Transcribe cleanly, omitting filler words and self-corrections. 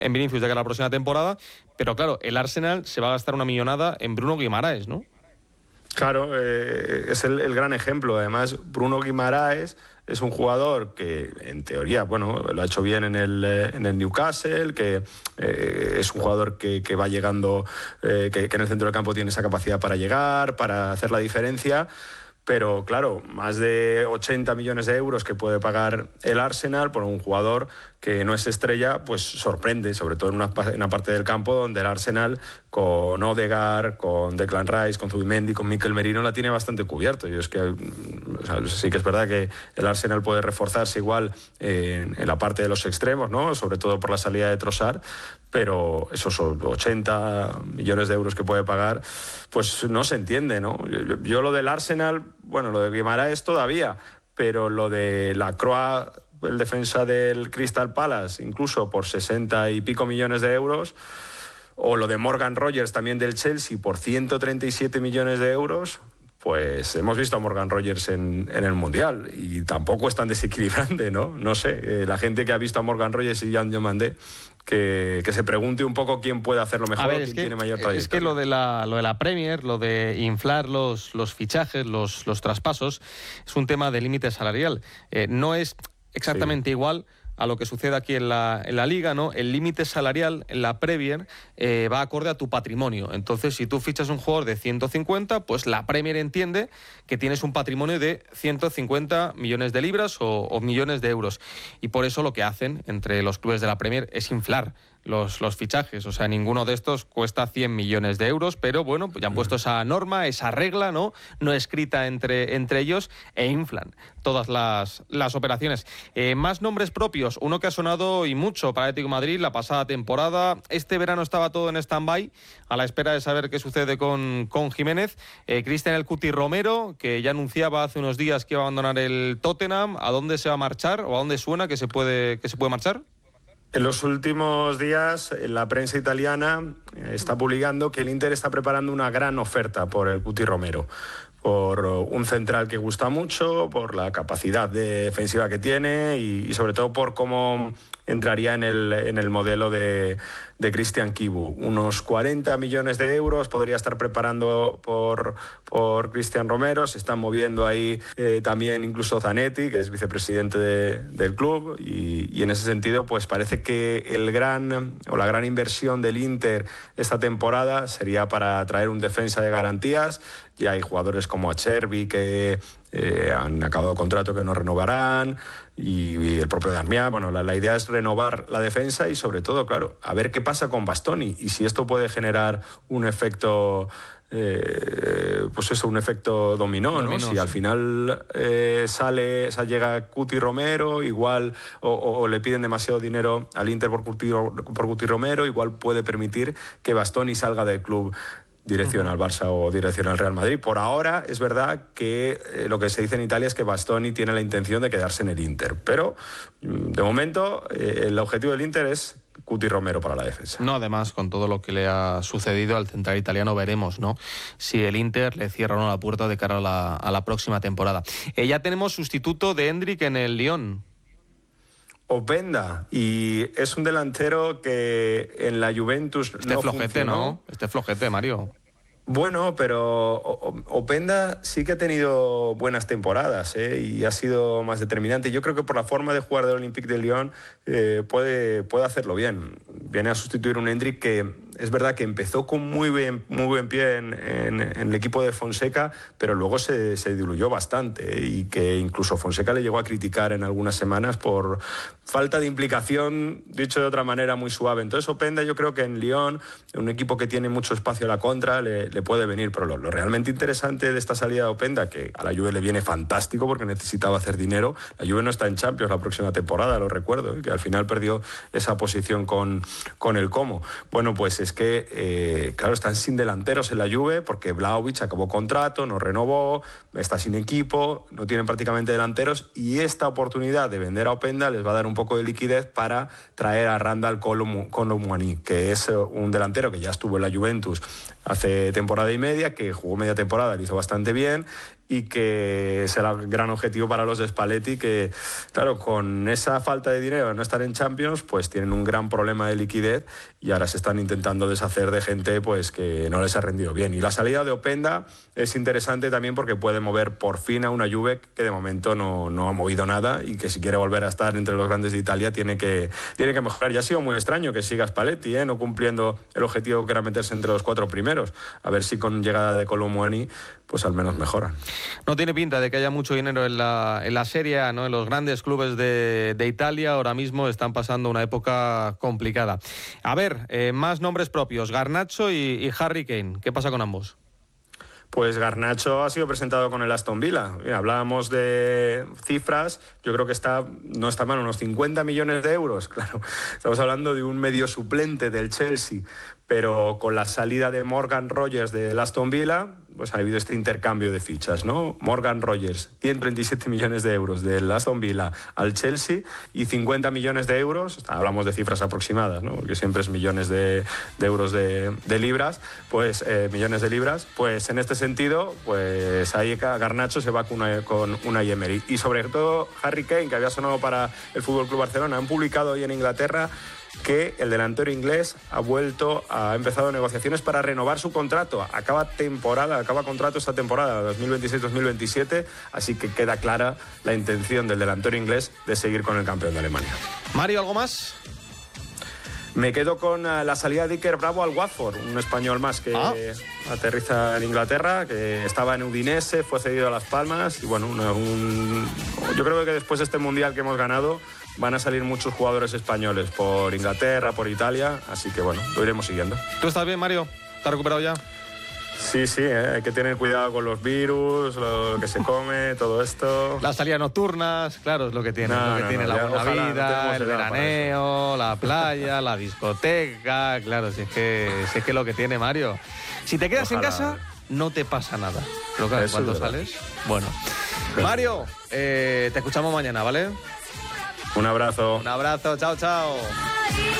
en Vinicius de cara a la próxima temporada, pero claro, el Arsenal se va a gastar una millonada en Bruno Guimaraes, ¿no? Claro, es el gran ejemplo. Además, Bruno Guimaraes es un jugador que, en teoría, bueno, lo ha hecho bien en el Newcastle, que es un jugador que va llegando, que en el centro del campo tiene esa capacidad para llegar, para hacer la diferencia. Pero claro, más de 80 millones de euros que puede pagar el Arsenal por un jugador que no es estrella, pues sorprende, sobre todo en una parte del campo donde el Arsenal, con Odegaard, con Declan Rice, con Zubimendi, con Mikel Merino, la tiene bastante cubierto. Y es que, o sea, sí que es verdad que el Arsenal puede reforzarse igual en la parte de los extremos, ¿no? Sobre todo por la salida de Trossard, pero esos 80 millones de euros que puede pagar, pues no se entiende, ¿no? Yo lo del Arsenal, bueno, lo de Guimaraes todavía, pero lo de Lacroix, el defensa del Crystal Palace, incluso por 60 y pico millones de euros, o lo de Morgan Rogers también del Chelsea por 137 millones de euros, pues hemos visto a Morgan Rogers en el Mundial y tampoco es tan desequilibrante, ¿no? No sé, la gente que ha visto a Morgan Rogers y Jan Diomandé, que se pregunte un poco quién puede hacerlo mejor, quién tiene mayor trayectoria. Es que lo de la Premier, lo de inflar los fichajes, los traspasos, es un tema de límite salarial. No es exactamente igual a lo que sucede aquí en la Liga, ¿no? El límite salarial en la Premier va acorde a tu patrimonio. Entonces, si tú fichas un jugador de 150, pues la Premier entiende que tienes un patrimonio de 150 millones de libras o millones de euros. Y por eso lo que hacen entre los clubes de la Premier es inflar los fichajes. O sea, ninguno de estos cuesta 100 millones de euros, pero bueno, pues ya han puesto esa norma, esa regla, ¿no escrita entre ellos, e inflan todas las operaciones. Más nombres propios, uno que ha sonado y mucho para Atlético de Madrid la pasada temporada. Este verano estaba todo en stand-by, a la espera de saber qué sucede con Jiménez. Cristian El Cuti Romero, que ya anunciaba hace unos días que iba a abandonar el Tottenham. ¿A dónde se va a marchar o a dónde suena que se puede marchar? En los últimos días, la prensa italiana está publicando que el Inter está preparando una gran oferta por el Cuti Romero, por un central que gusta mucho, por la capacidad defensiva que tiene y sobre todo por cómo entraría en el modelo de Christian Chivu. Unos 40 millones de euros podría estar preparando por Cristian Romero. Se están moviendo ahí también incluso Zanetti, que es vicepresidente del club, y en ese sentido pues parece que la gran inversión del Inter esta temporada sería para traer un defensa de garantías. Ya hay jugadores como Acerbi que han acabado contrato que no renovarán, y el propio Darmian. Bueno, la idea es renovar la defensa y sobre todo, claro, a ver qué pasa con Bastoni y si esto puede generar un efecto un efecto dominó, ¿no? Si al final llega Cuti Romero, igual o le piden demasiado dinero al Inter por Cuti Romero, igual puede permitir que Bastoni salga del club dirección al Barça o dirección al Real Madrid. Por ahora es verdad que lo que se dice en Italia es que Bastoni tiene la intención de quedarse en el Inter, pero de momento el objetivo del Inter es Cuti Romero para la defensa. No, además, con todo lo que le ha sucedido al central italiano, veremos, ¿no?, si el Inter le cierra o no la puerta de cara a la próxima temporada. Ya tenemos sustituto de Endrick en el Lyon. Openda, y es un delantero que en la Juventus no funcionó. Este flojete, Mario. Bueno, pero Openda sí que ha tenido buenas temporadas, y ha sido más determinante. Yo creo que por la forma de jugar del Olympique de Lyon puede hacerlo bien. Viene a sustituir un Endrick que es verdad que empezó con muy buen pie en el equipo de Fonseca, pero luego se diluyó bastante, y que incluso Fonseca le llegó a criticar en algunas semanas por falta de implicación, dicho de otra manera muy suave. Entonces Openda, yo creo que en Lyon, un equipo que tiene mucho espacio a la contra, le puede venir. Pero lo realmente interesante de esta salida de Openda, que a la Juve le viene fantástico porque necesitaba hacer dinero. La Juve no está en Champions la próxima temporada, lo recuerdo, que al final perdió esa posición con el Como. Bueno, pues es que, claro, están sin delanteros en la Juve porque Vlahovic acabó contrato, no renovó, está sin equipo, no tienen prácticamente delanteros, y esta oportunidad de vender a Openda les va a dar un poco de liquidez para traer a Randal Kolo Muani, que es un delantero que ya estuvo en la Juventus hace temporada y media, que jugó media temporada, lo hizo bastante bien y que será el gran objetivo para los de Spalletti, que claro, con esa falta de dinero de no estar en Champions, pues tienen un gran problema de liquidez y ahora se están intentando deshacer de gente pues que no les ha rendido bien. Y la salida de Openda es interesante también porque puede mover por fin a una Juve que de momento no ha movido nada y que si quiere volver a estar entre los grandes de Italia tiene que mejorar. Ya ha sido muy extraño que siga Spalletti, no cumpliendo el objetivo que era meterse entre los 4 primeros. A ver si con llegada de Kolo Muani pues al menos mejoran. No tiene pinta de que haya mucho dinero en la Serie A, ¿no? En los grandes clubes de Italia ahora mismo están pasando una época complicada. A ver, más nombres propios, Garnacho y Harry Kane. ¿Qué pasa con ambos? Pues Garnacho ha sido presentado con el Aston Villa. Hablábamos de cifras, yo creo que no está mal, unos 50 millones de euros. Claro, estamos hablando de un medio suplente del Chelsea, pero con la salida de Morgan Rogers del Aston Villa, pues ha habido este intercambio de fichas, ¿no? Morgan Rogers, 137 millones de euros del Aston Villa al Chelsea y 50 millones de euros, hablamos de cifras aproximadas, ¿no? Porque siempre es millones de euros de libras, pues millones de libras, pues en este sentido, pues ahí Garnacho se va con Unai Emery. Y sobre todo Harry Kane, que había sonado para el FC Barcelona, han publicado hoy en Inglaterra que el delantero inglés ha empezado negociaciones para renovar su contrato. Acaba contrato esta temporada, 2026-2027, así que queda clara la intención del delantero inglés de seguir con el campeón de Alemania. Mario, ¿algo más? Me quedo con la salida de Iker Bravo al Watford, un español más que aterriza en Inglaterra, que estaba en Udinese, fue cedido a Las Palmas y bueno, yo creo que después de este Mundial que hemos ganado van a salir muchos jugadores españoles por Inglaterra, por Italia, así que bueno, lo iremos siguiendo. ¿Tú estás bien, Mario? ¿Estás recuperado ya? Sí, hay que tener cuidado con los virus, lo que se come, todo esto. Las salidas nocturnas, claro, es lo que tiene. La buena vida, el veraneo, la playa, la discoteca, claro, si es que lo que tiene, Mario. Si te quedas en casa, no te pasa nada. Pero claro, cuando sales, bueno. Mario, te escuchamos mañana, ¿vale? Un abrazo. Un abrazo, chao, chao.